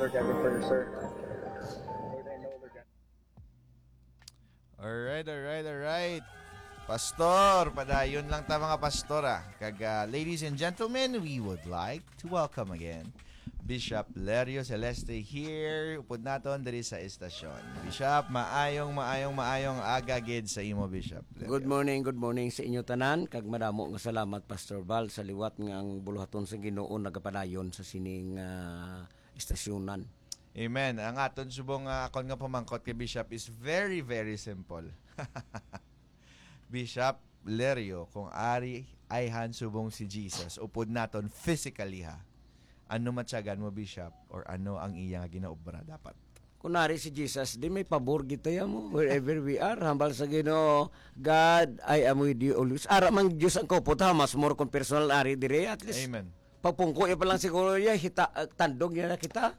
Lord God, for your sir. Lord, I know, Lord God. Alright. Pastor, padayon lang ta mga pastor ladies and gentlemen, we would like to welcome again Bishop Lerio Celeste here. Upod naton diri sa estasyon. Bishop, maayong agagid sa imo, Bishop Lerio. Good morning sa inyo tanan. Kag madamo nga salamat Pastor Val sa liwat nga ang buluhaton sa Ginoo nagapadayon sa sining estasyonan. Amen. Ang aton subong akon nga pamangkot kay Bishop is very, very simple. Bishop Lerio, kung ari ay subong si Jesus, upod naton physically ano matyagan mo, Bishop, or ano ang iyang ginaobra dapat? Kunari si Jesus, di may pabor gitaya mo wherever we are. Hambal sa Ginoo, God, I am with you always. Ara mang Diyos ang kupot mas more kung personal ari dire. At least, Amen. pagpungko ya pa lang siguro ya, tandog niya na kita.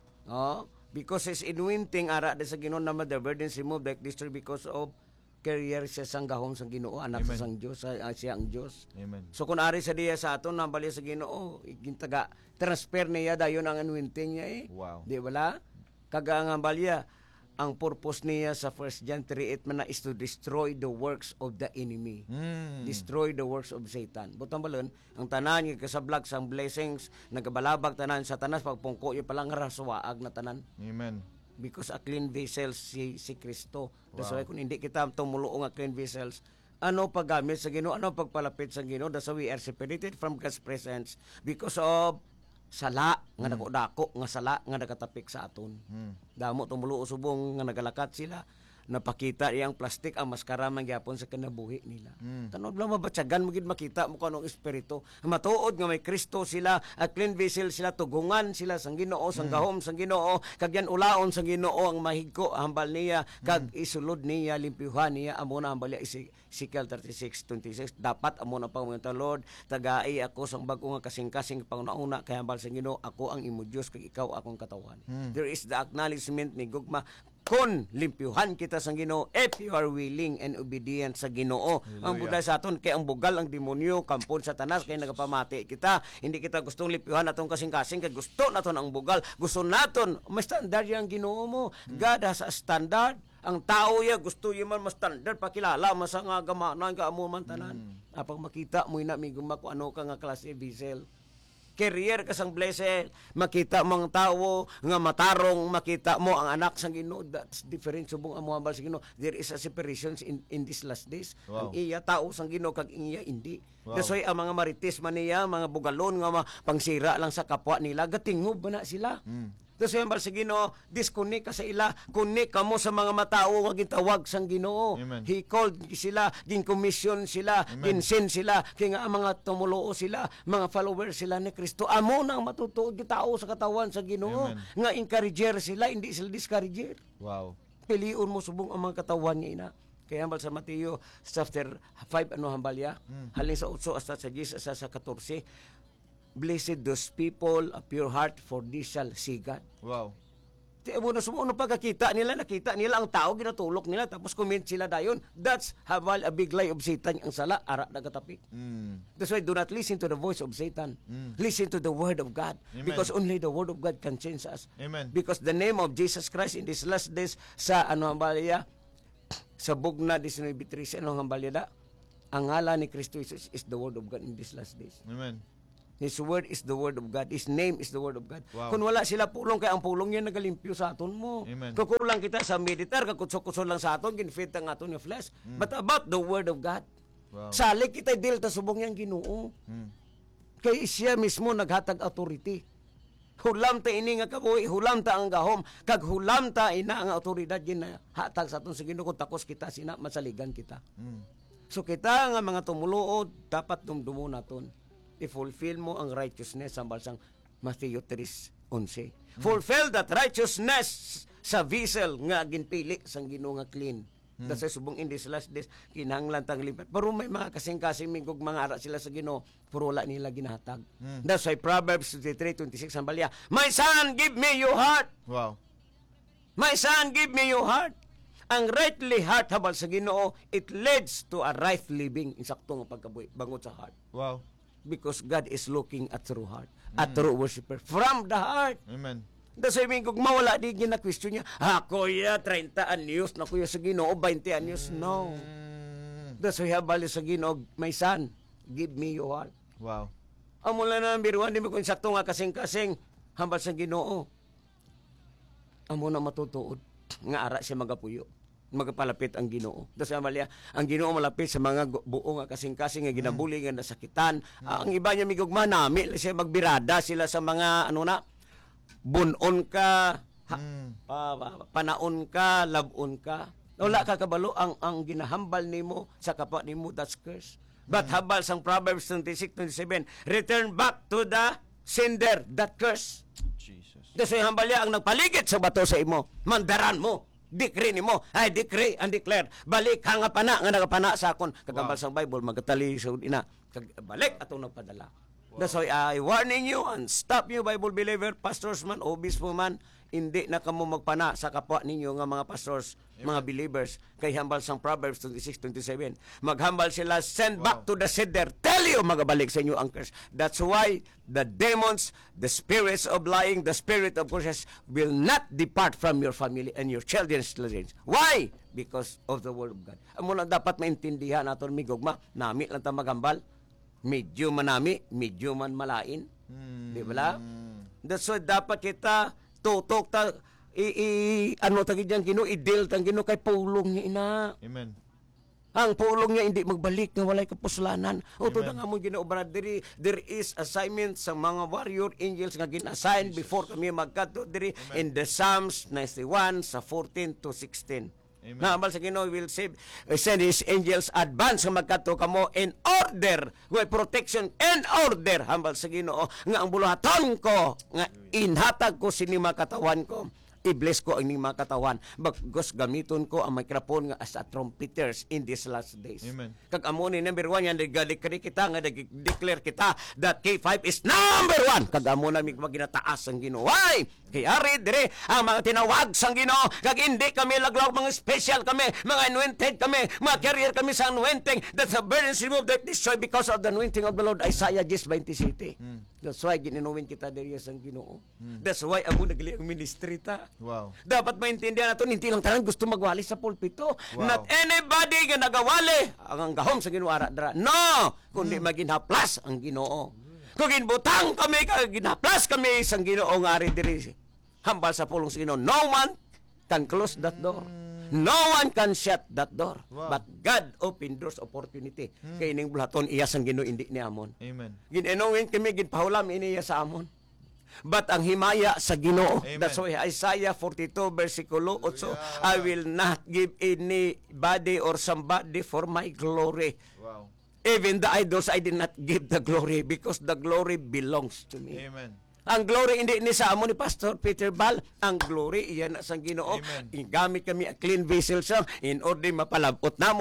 Because His anointing ara de sa Ginoo naman the burdens removed like this because of career siya sang gahom sang Ginoo, anak sa sang Dios, siya ang Dios. Amen. So kung ari sa diya sa aton nambali sa Ginoo, gintaga transfer niya dayon ang anointing niya Wow. Di wala? Kaga ang balya, ang purpose niya sa 1 John 3:8 man na is to destroy the works of the enemy. Destroy the works of Satan. Butang balon, ang tanan nga kasablag sang blessings, nagabalabag tanan sa tanas pagpungko yung palang raswaag na tanan. Amen. Because a clean vessel si Kristo. That's why kung hindi kita tumuluo nga clean vessels, ano paggamit sa Ginoo, ano pagpalapit sa Ginoo, that's why we are separated from God's presence because of sala nga dako nga sala nga nakatapik sa aton. Damo tumuluo subong nga nagalakat sila, napakita iyang plastic ang maskara man gyapon sa kinabuhi nila. Tanod lang mabatyagan mo gid makita mo kanong espiritu. Matuod nga may Kristo sila, a clean vessel sila, tugungan sila sang Ginoo, sang gahom sang Ginoo, kag yan ulaon sang Ginoo ang mahigko hambal niya, kag isulod niya, limpyuhan niya amo na hambal Ezekiel 36:26. Dapat amo na pangunta Lord, tagai ako sang bag-o nga kasing-kasing pangunauna kay hambal sang Ginoo, ako ang imo Dios kag ikaw akong katawan. There is the acknowledgement ni gugma kun limpyuhan kita sa Ginoo if you are willing and obedient sa Ginoo. Ang buday sa aton kay ang bugal ang demonyo kampon Satanas kay nagapamati kita. Hindi kita gustong limpyuhan atong kasing-kasing kay gusto naton ang bugal. Gusto naton may standard yang Ginoo mo. God has a standard. Ang tao ya gusto man mas standard pakilala masa nga gamanan ka amo man tanan. Apang makita mo ina mi gumako ano ka nga klase vessel. Career kasang blessed, makita mo ang tao nga matarong, makita mo ang anak sang Ginoo. That's different subong amo hambal sa Ginoo. There is a separation in these last days. Wow. Ang iya tao sang Ginoo kag iya hindi. Wow. That's why ang mga marites man niya, mga bugalon nga pangsira lang sa kapwa nila, gatingob ba na sila. Tapos yung sa Ginoo, disconnect ka sa ila, connect ka mo sa mga matao nga gintawag sang Ginoo. Amen. He called sila, gin-commission sila, gin-send sila, kaya nga ang mga tumuloo sila, mga followers sila ni Kristo. Amo nang matutuod yung tao sa katawan sa Ginoo. Amen. Nga encourager sila, hindi sila discourager. Wow. Piliun mo subong ang mga katawan niya ina. Kaya hambal sa Mateo chapter 5 ano hambal ya? Halin sa 8 hasta sa 10 hasta sa 14. Blessed those people of pure heart, for they shall see God. Wow. Di mo na sumuno pagkakita nila, nakita nila ang tao, ginatulok nila, tapos comment sila dayon. That's habal a big lie of Satan, ang sala, ara nagatapik. That's why do not listen to the voice of Satan. Listen to the word of God. Amen. Because only the word of God can change us. Amen. Because the name of Jesus Christ in this last days, sa ano hambalya, sa Bugna 19:13, ano hambalya da? Ang ngalan ni Kristo Jesus is the word of God in these last days. Amen. His word is the word of God. His name is the word of God. Wow. Kung wala sila pulong, kaya ang pulong yan nagalimpyo sa aton mo. Amen. Kukulang kita sa meditar, kakutso-kutso lang sa aton, ginfit ang aton yung flesh. But about the word of God, Wow. salik kita dil ta subong yang Ginoo. Kay siya mismo naghatag authority. Hulam ta ini nga kabuhi, hulam ta ang gahom, kag hulam ta ina ang autoridad gin na hatag sa aton sa Ginoo kung takos kita sina masaligan kita. So kita nga mga tumuluod dapat dumdumo naton. I-fulfill mo ang righteousness sa balsang Matthew 3:11. Fulfill that righteousness sa vessel nga ginpili sang Ginoo nga clean. That's why subong in this last days kinahanglan tang lipat. Pero may mga kasing-kasing mingog mga ara sila sa Ginoo, puro wala nila ginahatag. That's why Proverbs 23:26 ang balya, my son, give me your heart. Wow. My son, give me your heart. Ang rightly heart habal sa Ginoo, it leads to a right living. Insakto nga pagkabuhi bangot sa heart. Wow. Because God is looking at true heart, at true worshiper from the heart. Amen. Da sabi ko, mawala di gina-question niya. Kuya, 30 anyos na kuya sa Ginoo, 20 anyos. No. Da sabi habali sa Ginoo, my son, give me your heart. Wow. Amo lang na biruan, di mo kung sakto nga kasing-kasing, hambal sa Ginoo. Amo na matutuod, nga ara siya magapuyo. Magapalapit ang Ginoo. Dahil sa Amalia, ang Ginoo malapit sa mga buo nga kasing-kasing nga ginabuli nga nasakitan. Ang iba niya migugma nami siya magbirada sila sa mga bunon ka, panaon ka, labon ka. Wala ka kabalo ang ginahambal nimo sa kapwa nimo, that's curse. But habal sang Proverbs 26:27, return back to the sender, that curse. Jesus. Dahil sa hambal niya ang nagpaligid sa bato sa imo, mandaran mo. Decree nimo, I decree and declare, balik ka nga pana, nga nagapana sa akon. Kagambal sang Bible, magatali sa ina. Balik atong nagpadala. That's why I warning you and stop you, Bible believer, pastors man, obispo man, hindi na kamo magpana sa kapwa ninyo nga mga pastors, mga believers, kay hambal sang Proverbs 26:27. Maghambal sila, send back to the sender. Tell you, magabalik sa inyo ang curse. That's why the demons, the spirits of lying, the spirit of curses will not depart from your family and your children's children. Why? Because of the word of God. Amo lang dapat maintindihan naton migugma, nami lang ta maghambal. Medyo manami, medyo man malain. Di ba la? That's why dapat kita tutok ta tagi diyan Ginoo, i-deal tang Ginoo kay pulong niya ina. Amen. Ang pulong niya hindi magbalik nga walay kapuslanan. O to nga mo Ginoo brad, there is assignment sa mga warrior angels nga gin-assign before kami magkadto diri in the Psalms 91 sa 14 to 16. Nahambal sa Ginoo will send his angels advance nga magkadto kamo in order, with protection and order. Hambal sa Ginoo nga ang buluhaton ko nga inhatag ko sini makatawan ko. I-bless ko ang inyong mga katawan. Bagos gamiton ko ang microphone nga as a trumpeters in these last days. Amen. Kag amo ni number 1 yan, nag-declare kita nga nag-declare kita that K5 is number 1. Kag amo na mig maginataas ang Ginoo. Why? Kay ari dire ang mga tinawag sang Ginoo. Kag hindi kami laglaw mga special kami, mga anointed kami, mga carrier kami sa anointing. That's the burdens removed, that destroyed because of the anointing of the Lord. Isaiah 10:27. That's why gininowin kita diri sang Ginoo. That's why amo nagli ang ministry ta. Wow. Dapat maintindihan nato hindi lang tanan gusto magwali sa pulpito. Wow. Not anybody nga nagawali ang gahom sa Ginoo ara dra. No, kundi maginhaplas ang Ginoo. Kung ginbutang kami ginhaplas kami sang Ginoo nga ari diri hambal sa pulong sa Ginoo. No one can close that door. No one can shut that door. Wow. But God open doors opportunity. Kay ning bulaton iya sang Ginoo indi ni amon. Amen. Ginenowin kami ginpahulam iniya sa amon. But ang himaya sa Ginoo. Amen. That's why Isaiah 42 versikulo 8, I will not give anybody or somebody for my glory. Wow. Even the idols I did not give the glory because the glory belongs to me. Amen. Ang glory hindi ni sa amo ni Pastor Peter Bal. Ang glory iyan na sa Ginoo. Amen. Gamit kami a clean vessels in order mapalabot namo